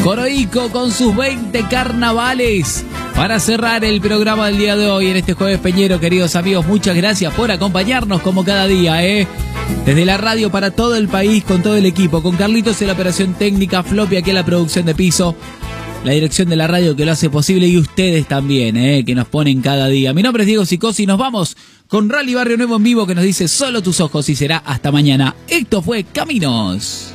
Coroico con sus 20 carnavales para cerrar el programa del día de hoy en este jueves peñero. Queridos amigos, muchas gracias por acompañarnos como cada día, desde la radio para todo el país, con todo el equipo, con Carlitos en la operación técnica, Floppy aquí en la producción de piso, la dirección de la radio que lo hace posible y ustedes también, que nos ponen cada día. Mi nombre es Diego Sicosi y nos vamos con Rally Barrio Nuevo en vivo que nos dice solo tus ojos y será hasta mañana. Esto fue Caminos.